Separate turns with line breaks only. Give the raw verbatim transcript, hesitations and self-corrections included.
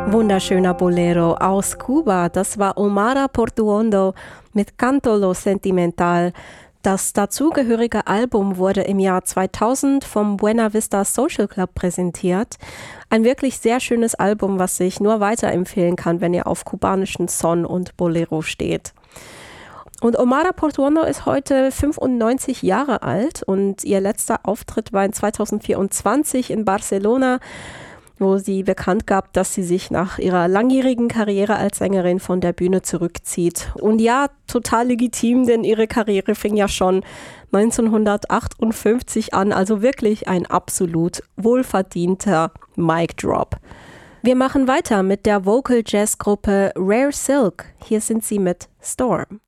Wunderschöner Bolero aus Kuba. Das war Omar Portuondo mit Canto Lo Sentimental. Das dazugehörige Album wurde im Jahr zweitausend vom Buena Vista Social Club präsentiert. Ein wirklich sehr schönes Album, was ich nur weiterempfehlen kann, wenn ihr auf kubanischen Son und Bolero steht. Und Omar Portuondo ist heute fünfundneunzig Jahre alt und ihr letzter Auftritt war in zweitausendvierundzwanzig in Barcelona, wo sie bekannt gab, dass sie sich nach ihrer langjährigen Karriere als Sängerin von der Bühne zurückzieht. Und ja, total legitim, denn ihre Karriere fing ja schon neunzehnhundertachtundfünfzig an, also wirklich ein absolut wohlverdienter Mic Drop. Wir machen weiter mit der Vocal Jazz Gruppe Rare Silk. Hier sind sie mit Storm.